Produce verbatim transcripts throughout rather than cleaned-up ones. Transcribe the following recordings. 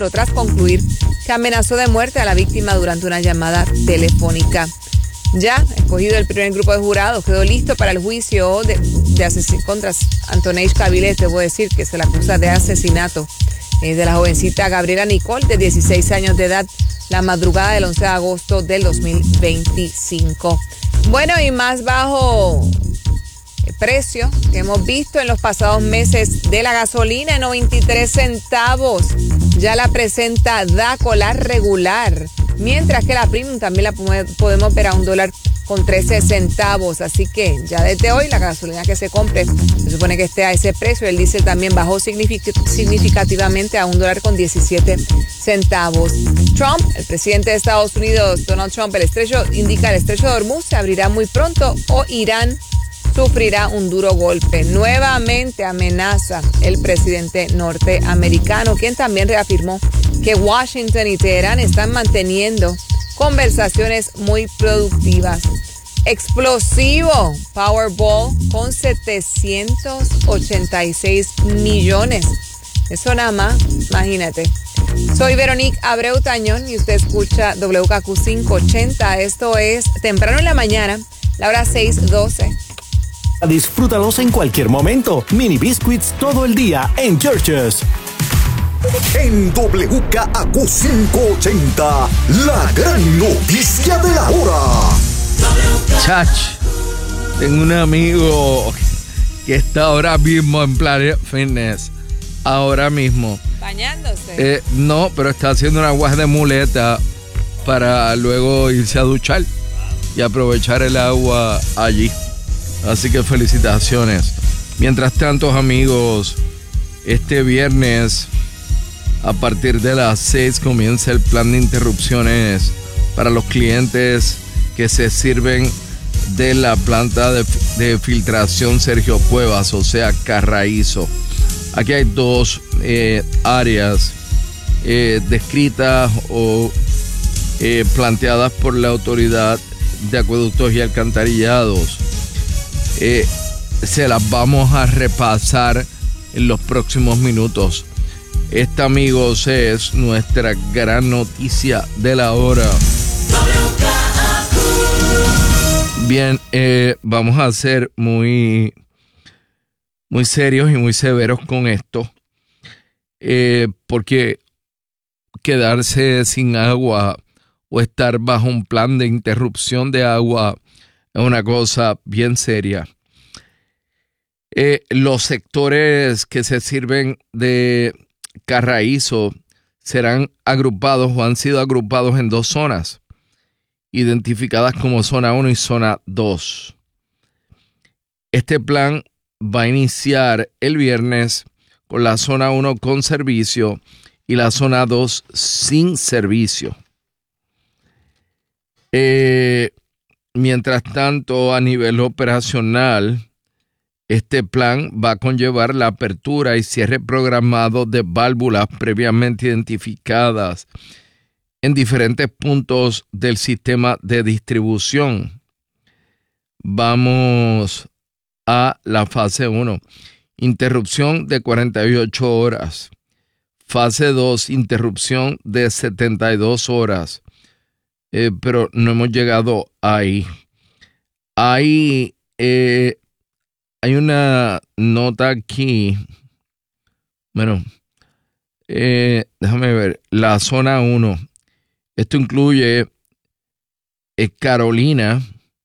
tras concluir que amenazó de muerte a la víctima durante una llamada telefónica. Ya escogido el primer grupo de jurados, quedó listo para el juicio de, de asesin- contra Antoine Caviles. Debo decir que se le acusa de asesinato eh, de la jovencita Gabriela Nicole, de dieciséis años de edad, la madrugada del once de agosto del dos mil veinticinco. Bueno, y más bajo precio que hemos visto en los pasados meses de la gasolina, en noventa y tres centavos. Ya la presenta DACO, la regular, mientras que la premium también la podemos ver a un dólar con trece centavos. Así que ya desde hoy la gasolina que se compre se supone que esté a ese precio. El diésel también bajó significativamente a un dólar con diecisiete centavos. Trump, el presidente de Estados Unidos, Donald Trump, el estrecho indica el estrecho de Hormuz se abrirá muy pronto o Irán sufrirá un duro golpe. Nuevamente amenaza el presidente norteamericano, quien también reafirmó que Washington y Teherán están manteniendo conversaciones muy productivas. Explosivo Powerball con setecientos ochenta y seis millones. Eso nada más, imagínate. Soy Veronique Abreu Tañón y usted escucha W K Q quinientos ochenta. Esto es temprano en la mañana, la hora seis doce. Disfrútalos en cualquier momento. Mini Biscuits todo el día en Churches. En W K Q quinientos ochenta, la gran noticia de la hora. Chach, tengo un amigo que está ahora mismo en Planet Fitness. Ahora mismo. ¿Bañándose? Eh, no, pero está haciendo una guas de muleta para luego irse a duchar y aprovechar el agua allí. Así que felicitaciones. Mientras tanto, amigos, este viernes a partir de las seis comienza el plan de interrupciones para los clientes que se sirven de la planta de, de filtración Sergio Cuevas, o sea, Carraízo. Aquí hay dos eh, áreas eh, descritas o eh, planteadas por la Autoridad de Acueductos y Alcantarillados. Eh, se las vamos a repasar en los próximos minutos. Esta, amigos, es nuestra gran noticia de la hora. Bien, eh, vamos a ser muy, muy serios y muy severos con esto, eh, porque quedarse sin agua o estar bajo un plan de interrupción de agua es una cosa bien seria. Eh, los sectores que se sirven de Carraízo serán agrupados o han sido agrupados en dos zonas, identificadas como zona uno y zona dos. Este plan va a iniciar el viernes con la zona uno con servicio y la zona dos sin servicio. Eh, mientras tanto, a nivel operacional, este plan va a conllevar la apertura y cierre programado de válvulas previamente identificadas en diferentes puntos del sistema de distribución. Vamos a la fase uno, interrupción de cuarenta y ocho horas. Fase dos, interrupción de setenta y dos horas. Eh, pero no hemos llegado ahí. Hay, eh, hay una nota aquí. Bueno, eh, déjame ver. La zona uno. Esto incluye eh, Carolina.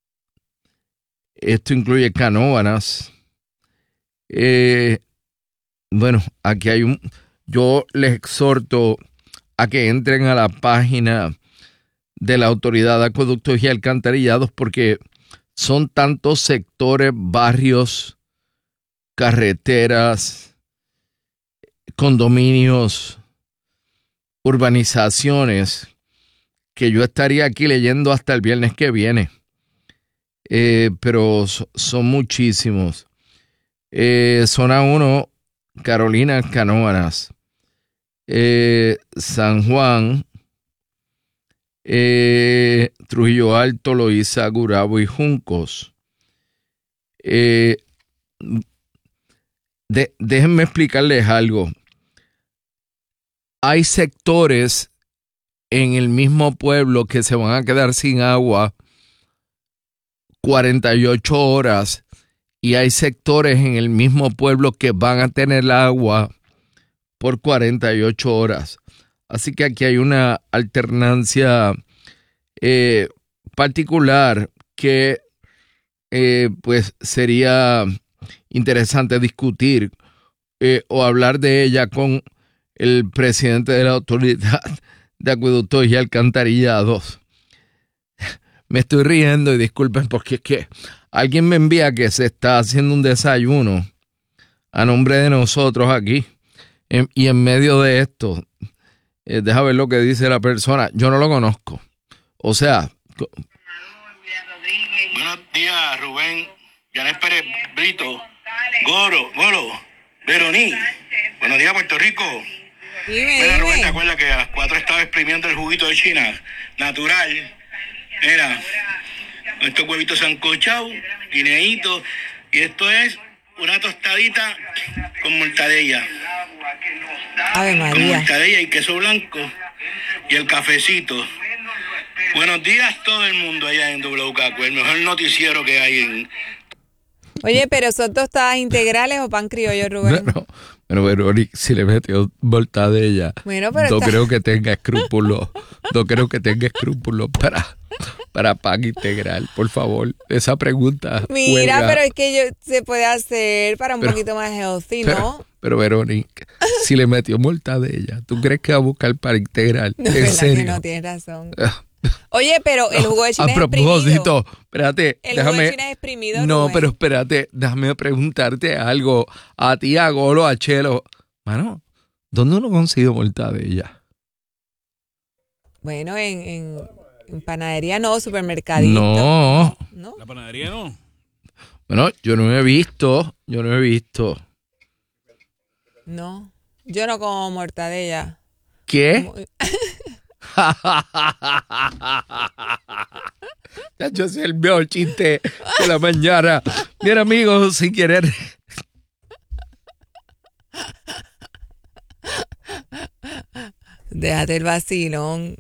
Esto incluye Canóvanas. Eh, bueno, aquí hay un... Yo les exhorto a que entren a la página de la Autoridad de Acueductos y Alcantarillados porque son tantos sectores, barrios, carreteras, condominios, urbanizaciones, que yo estaría aquí leyendo hasta el viernes que viene. Eh, pero son muchísimos. Eh, zona uno, Carolina, Canóvanas. Eh, San Juan, eh, Trujillo Alto, Loíza, Gurabo y Juncos. Eh, de, déjenme explicarles algo. hay sectores en el mismo pueblo que se van a quedar sin agua cuarenta y ocho horas y hay sectores en el mismo pueblo que van a tener el agua por cuarenta y ocho horas. Así que aquí hay una alternancia eh, particular que eh, pues sería interesante discutir eh, o hablar de ella con el presidente de la Autoridad de Acueductos y Alcantarillados. Me estoy riendo y disculpen porque es que alguien me envía que se está haciendo un desayuno a nombre de nosotros aquí en, y en medio de esto, eh, deja ver lo que dice la persona. Yo no lo conozco. O sea... Buenos días, Rubén, Janet Pérez Brito, Goro, Goro, Veroní. Buenos días, Puerto Rico. Dime, Mira, Rubén, dime. ¿te acuerdas que a las cuatro estaba exprimiendo el juguito de China? Natural. Mira, estos huevitos sancochados, guineitos, y esto es una tostadita con mortadella. Ave Con María. mortadella y queso blanco y el cafecito. Buenos días todo el mundo allá en W K Q, el mejor noticiero que hay en... Oye, pero ¿son tostadas integrales o pan criollo, Rubén? Bueno, pero Verónica, si le metió mortadella, Bueno, pero no está- creo que tenga escrúpulos, no creo que tenga escrúpulos para, para pan integral, por favor. Esa pregunta. Mira, juega. pero es que yo, se puede hacer para un Pero- poquito más healthy, Pero, ¿no? pero Verónica, si le metió mortadella, ¿tú crees que va a buscar pan integral? No, ¿En verdad serio? que no, tienes razón. Oye, pero el jugo de China A es exprimido. propósito, espérate, El déjame. jugo de China es exprimido, No, Rubén. pero espérate, déjame preguntarte algo. A ti, a Golo, a Chelo. Mano, ¿dónde uno consigue mortadella? Bueno, en, en, en panadería no, supermercadito. No. ¿No? La panadería no. Bueno, yo no he visto, yo no he visto. No. Yo no como mortadella. ¿Qué? Como- Yo soy el mejor chiste de la mañana. Bien, amigos, sin querer. Déjate el vacilón.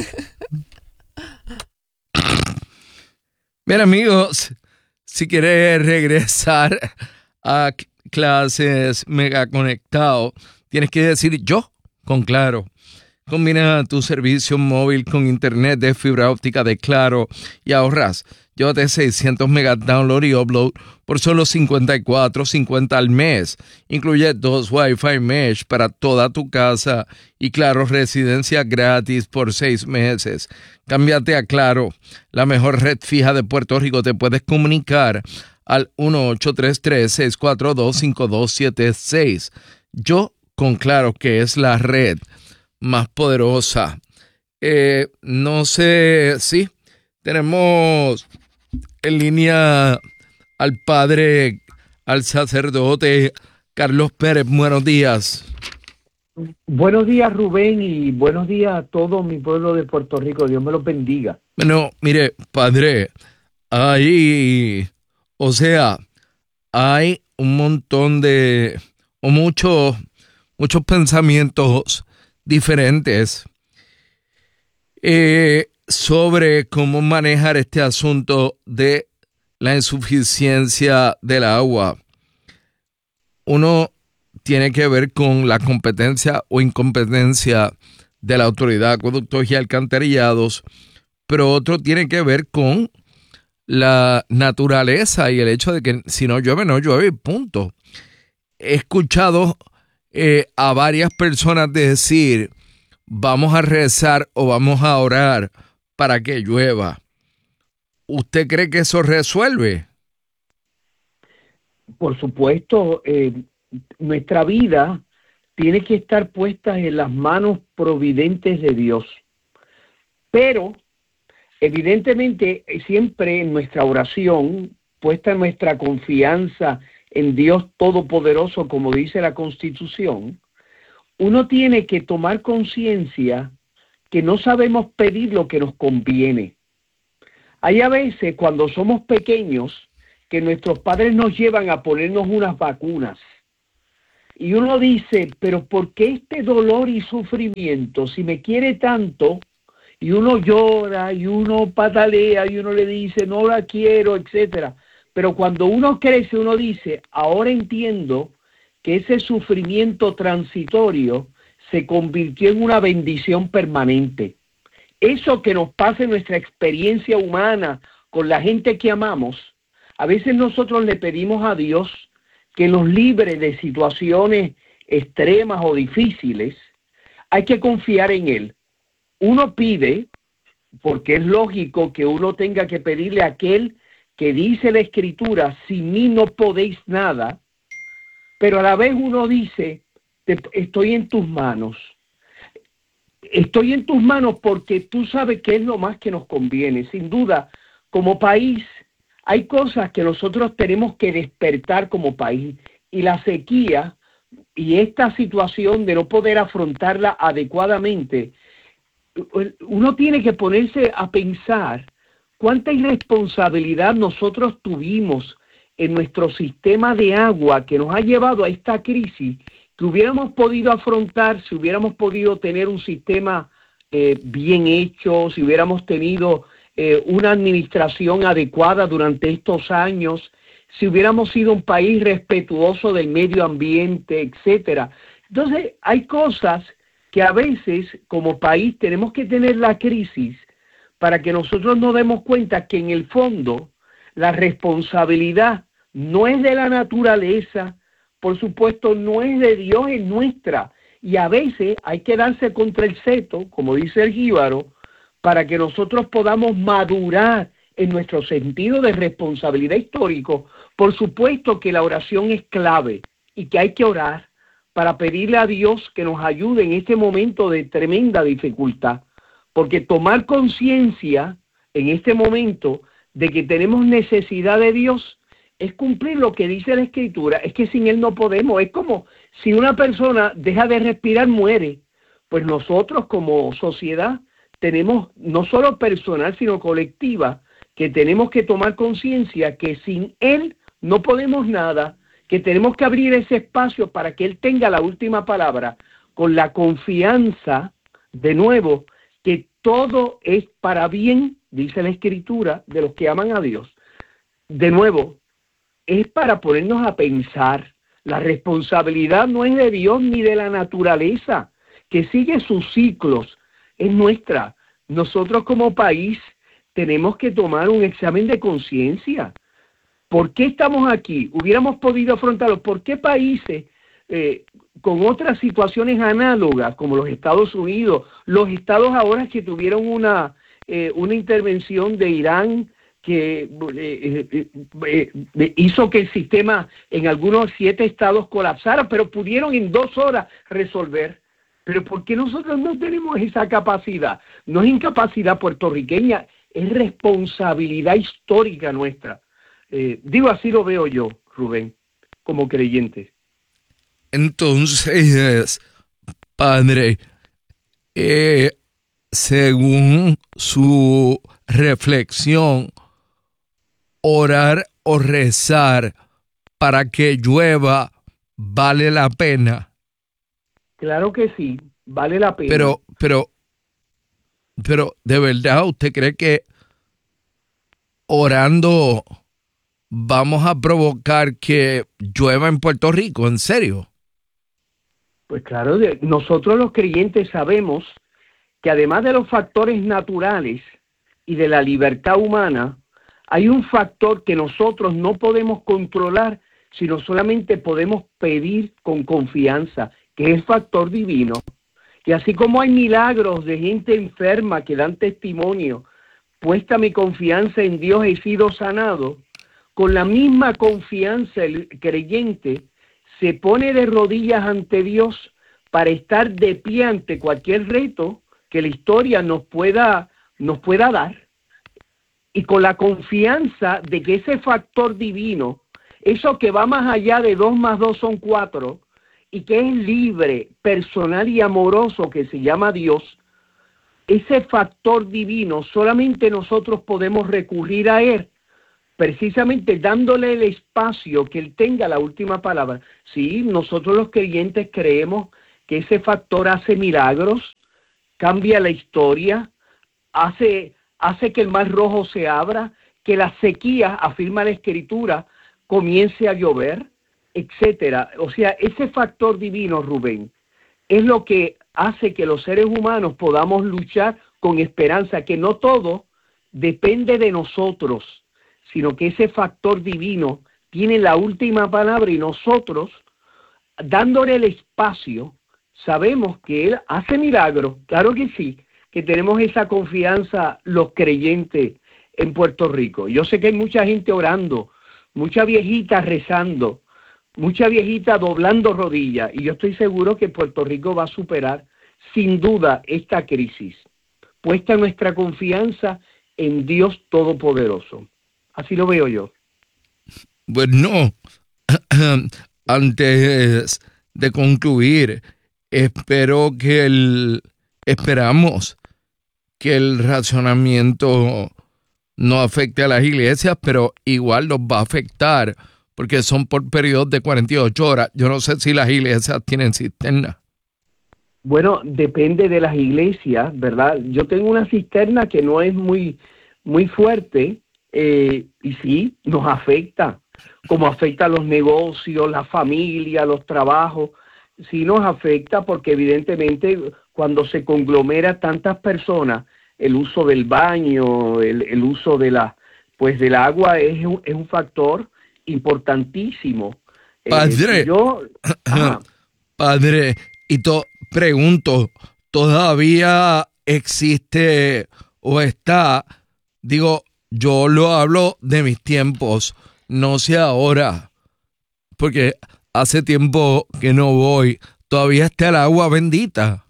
Bien, amigos, si quieres regresar a c- clases mega conectado, tienes que decir yo con Claro. Combina tu servicio móvil con internet de fibra óptica de Claro y ahorras. Llévate seiscientos megas download y upload por solo cincuenta y cuatro cincuenta al mes. Incluye dos Wi-Fi mesh para toda tu casa y Claro residencia gratis por seis meses. Cámbiate a Claro, la mejor red fija de Puerto Rico. Te puedes comunicar al uno ocho tres tres, seis cuatro dos, cinco dos siete seis. Yo con Claro, que es la red más poderosa. Eh, no sé, sí, tenemos en línea al padre, al sacerdote Carlos Pérez. Buenos días. Buenos días, Rubén, y buenos días a todo mi pueblo de Puerto Rico. Dios me los bendiga. Bueno, mire, padre, hay, o sea, hay un montón de, o muchos, muchos pensamientos diferentes eh, sobre cómo manejar este asunto de la insuficiencia del agua. Uno tiene que ver con la competencia o incompetencia de la Autoridad de Acueductos y Alcantarillados, pero otro tiene que ver con la naturaleza y el hecho de que si no llueve, no llueve, punto. He escuchado eh, a varias personas decir, vamos a rezar o vamos a orar para que llueva. ¿Usted cree que eso resuelve? Por supuesto, eh, nuestra vida tiene que estar puesta en las manos providentes de Dios. Pero, evidentemente, siempre en nuestra oración, puesta nuestra confianza en Dios Todopoderoso, como dice la Constitución, uno tiene que tomar conciencia que no sabemos pedir lo que nos conviene. Hay a veces, cuando somos pequeños, que nuestros padres nos llevan a ponernos unas vacunas. y uno dice, pero ¿por qué este dolor y sufrimiento? Si me quiere tanto, y uno llora, y uno patalea, y uno le dice, no la quiero, etcétera. Pero cuando uno crece, uno dice, ahora entiendo que ese sufrimiento transitorio se convirtió en una bendición permanente. Eso que nos pasa en nuestra experiencia humana con la gente que amamos, a veces nosotros le pedimos a Dios que nos libre de situaciones extremas o difíciles. Hay que confiar en Él. Uno pide, porque es lógico que uno tenga que pedirle a aquel que dice la Escritura, sin mí no podéis nada, pero a la vez uno dice, estoy en tus manos. Estoy en tus manos porque tú sabes que es lo más que nos conviene. Sin duda, como país, hay cosas que nosotros tenemos que despertar como país, y la sequía y esta situación de no poder afrontarla adecuadamente, uno tiene que ponerse a pensar cuánta irresponsabilidad nosotros tuvimos en nuestro sistema de agua que nos ha llevado a esta crisis, que hubiéramos podido afrontar si hubiéramos podido tener un sistema eh, bien hecho, si hubiéramos tenido eh, una administración adecuada durante estos años, si hubiéramos sido un país respetuoso del medio ambiente, etcétera. Entonces, hay cosas que a veces como país tenemos que tener la crisis para que nosotros nos demos cuenta que en el fondo la responsabilidad no es de la naturaleza, por supuesto no es de Dios, es nuestra. Y a veces hay que darse contra el seto, como dice el jíbaro, para que nosotros podamos madurar en nuestro sentido de responsabilidad histórico. Por supuesto que la oración es clave y que hay que orar para pedirle a Dios que nos ayude en este momento de tremenda dificultad, porque tomar conciencia en este momento de que tenemos necesidad de Dios es cumplir lo que dice la Escritura. Es que sin Él no podemos. Es como si una persona deja de respirar, muere. Pues nosotros como sociedad tenemos, no solo personal, sino colectiva, que tenemos que tomar conciencia que sin Él no podemos nada, que tenemos que abrir ese espacio para que Él tenga la última palabra, con la confianza, de nuevo, que todo es para bien, dice la Escritura, de los que aman a Dios. De nuevo, es para ponernos a pensar. La responsabilidad no es de Dios ni de la naturaleza, que sigue sus ciclos, es nuestra. Nosotros como país tenemos que tomar un examen de conciencia. ¿Por qué estamos aquí? Hubiéramos podido afrontarlo. ¿Por qué países eh, con otras situaciones análogas, como los Estados Unidos, los estados ahora que tuvieron una, eh, una intervención de Irán que eh, eh, eh, eh, hizo que el sistema en algunos siete estados colapsara, pero pudieron en dos horas resolver? Pero ¿por qué nosotros no tenemos esa capacidad? No es incapacidad puertorriqueña, es responsabilidad histórica nuestra. Eh, digo, así lo veo yo, Rubén, como creyente. Entonces, padre, eh, según su reflexión, orar o rezar para que llueva vale la pena. Claro que sí, vale la pena. Pero, pero, pero, ¿de verdad usted cree que orando vamos a provocar que llueva en Puerto Rico? ¿En serio? Pues claro, de, nosotros los creyentes sabemos que además de los factores naturales y de la libertad humana, hay un factor que nosotros no podemos controlar, sino solamente podemos pedir con confianza, que es el factor divino. Y así como hay milagros de gente enferma que dan testimonio, puesta mi confianza en Dios he sido sanado, con la misma confianza el creyente se pone de rodillas ante Dios para estar de pie ante cualquier reto que la historia nos pueda, nos pueda dar, y con la confianza de que ese factor divino, eso que va más allá de dos más dos son cuatro, y que es libre, personal y amoroso, que se llama Dios, ese factor divino solamente nosotros podemos recurrir a Él, precisamente dándole el espacio que Él tenga la última palabra. Sí, nosotros los creyentes creemos que ese factor hace milagros, cambia la historia, hace, hace que el mar rojo se abra, que la sequía, afirma la Escritura, comience a llover, etcétera. O sea, ese factor divino, Rubén, es lo que hace que los seres humanos podamos luchar con esperanza, que no todo depende de nosotros, sino que ese factor divino tiene la última palabra y nosotros, dándole el espacio, sabemos que Él hace milagros, claro que sí, que tenemos esa confianza los creyentes en Puerto Rico. Yo sé que hay mucha gente orando, mucha viejita rezando, mucha viejita doblando rodillas, y yo estoy seguro que Puerto Rico va a superar sin duda esta crisis, puesta nuestra confianza en Dios Todopoderoso. Así lo veo yo. Bueno, antes de concluir, espero que el, esperamos que el racionamiento no afecte a las iglesias, pero igual nos va a afectar, porque son por periodos de cuarenta y ocho horas. Yo no sé si las iglesias tienen cisterna. Bueno, depende de las iglesias, ¿verdad? Yo tengo una cisterna que no es muy, muy fuerte, eh, y sí, nos afecta, como afecta a los negocios, la familia, los trabajos. Sí nos afecta porque evidentemente cuando se conglomera tantas personas, el uso del baño, el, el uso de la, pues del agua es un, es un factor importantísimo. Padre, eh, yo, padre, y to, pregunto, ¿todavía existe o está? Digo, yo lo hablo de mis tiempos, no sé ahora, porque hace tiempo que no voy. ¿Todavía está el agua bendita?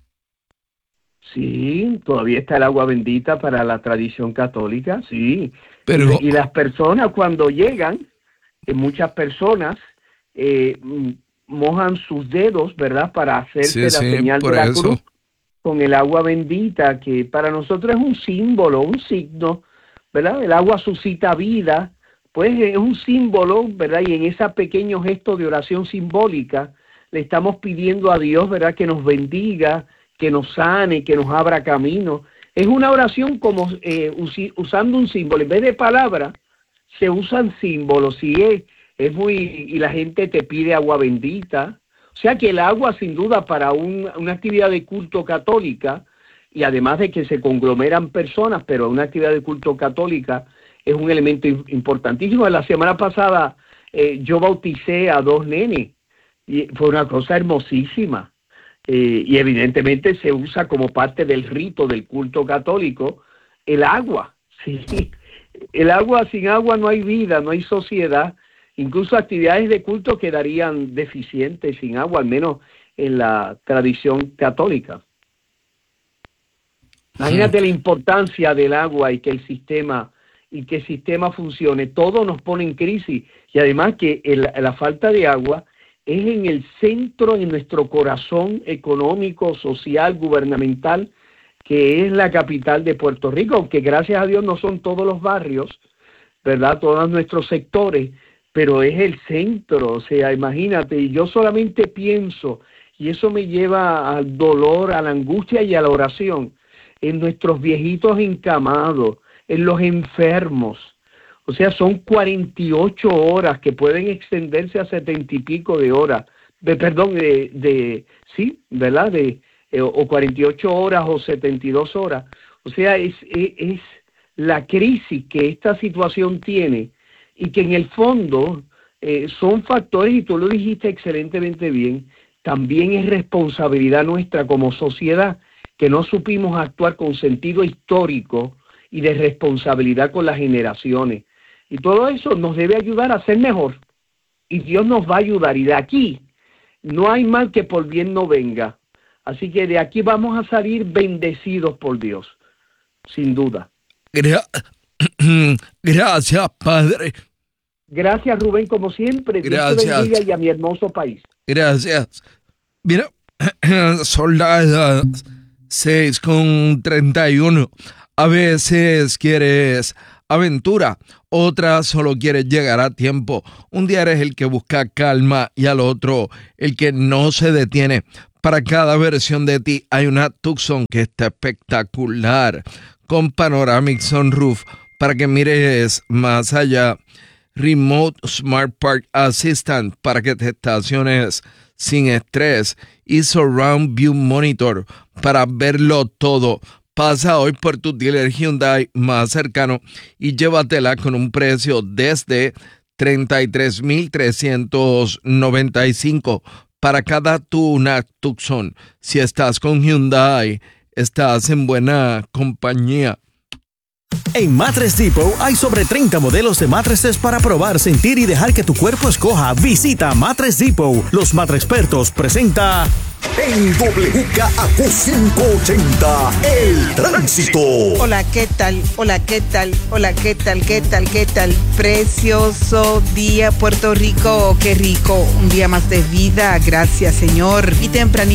Sí, todavía está el agua bendita para la tradición católica, sí. Pero, y, y las personas cuando llegan, eh, muchas personas eh, mojan sus dedos, ¿verdad? Para hacerse sí, la sí, señal de la eso. cruz con el agua bendita, que para nosotros es un símbolo, un signo, ¿verdad? El agua suscita vida, pues es un símbolo, ¿verdad? Y en ese pequeño gesto de oración simbólica le estamos pidiendo a Dios, ¿verdad? Que nos bendiga, que nos sane, que nos abra camino. Es una oración como eh, us- usando un símbolo. En vez de palabras, se usan símbolos. Y es, es muy, y la gente te pide agua bendita. O sea que el agua, sin duda, para un, una actividad de culto católica, y además de que se conglomeran personas, pero una actividad de culto católica es un elemento importantísimo. La semana pasada eh, yo bauticé a dos nenes, y fue una cosa hermosísima. Eh, y evidentemente se usa como parte del rito del culto católico el agua. Sí, el agua, sin agua no hay vida, no hay sociedad. Incluso actividades de culto quedarían deficientes sin agua, al menos en la tradición católica. Imagínate la importancia del agua y que el sistema y que el sistema funcione. Todo nos pone en crisis, y además que el, la falta de agua es en el centro de nuestro corazón económico, social, gubernamental, que es la capital de Puerto Rico, aunque gracias a Dios no son todos los barrios, ¿verdad? Todos nuestros sectores, pero es el centro. O sea, imagínate, y yo solamente pienso, y eso me lleva al dolor, a la angustia y a la oración, en nuestros viejitos encamados, en los enfermos. O sea, son cuarenta y ocho horas que pueden extenderse a setenta y pico de horas, de, perdón, de, de, sí, ¿verdad? De, eh, o cuarenta y ocho horas o setenta y dos horas. O sea, es, es, es la crisis que esta situación tiene, y que en el fondo eh, son factores, y tú lo dijiste excelentemente bien, también es responsabilidad nuestra como sociedad, que no supimos actuar con sentido histórico y de responsabilidad con las generaciones. Y todo eso nos debe ayudar a ser mejor. Y Dios nos va a ayudar. Y de aquí no hay mal que por bien no venga. Así que de aquí vamos a salir bendecidos por Dios, sin duda. Gra- Gracias, Padre. Gracias, Rubén, como siempre. Dios te Gracias. bendiga, y a mi hermoso país. Gracias. Mira, son las seis con treinta y uno. A veces quieres aventura otra solo quieres llegar a tiempo. Un día eres el que busca calma y al otro el que no se detiene. Para cada versión de ti hay una Tucson que está espectacular, con Panoramic Sunroof para que mires más allá. Remote Smart Park Assistant para que te estaciones sin estrés y Surround View Monitor para verlo todo. Pasa hoy por tu dealer Hyundai más cercano y llévatela con un precio desde treinta y tres mil trescientos noventa y cinco para cada Tucson Tucson. Si estás con Hyundai, estás en buena compañía. En Mattress Depot hay sobre treinta modelos de mattresses para probar, sentir y dejar que tu cuerpo escoja. Visita Mattress Depot. Los Mattrexpertos presenta En W K A Q quinientos ochenta, el tránsito. Hola, ¿qué tal? Hola, ¿qué tal? Hola, ¿qué tal? ¿Qué tal? ¿Qué tal? Precioso día, Puerto Rico. Qué rico. Un día más de vida. Gracias, Señor. Y tempranito